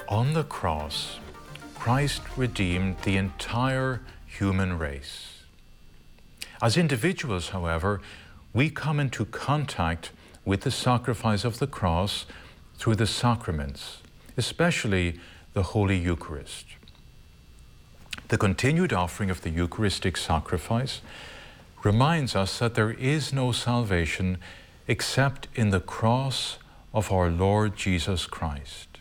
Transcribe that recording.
On the cross, Christ redeemed the entire human race. As individuals, however, we come into contact with the sacrifice of the cross through the sacraments, especially the Holy Eucharist. The continued offering of the Eucharistic sacrifice reminds us that there is no salvation except in the cross of our Lord Jesus Christ.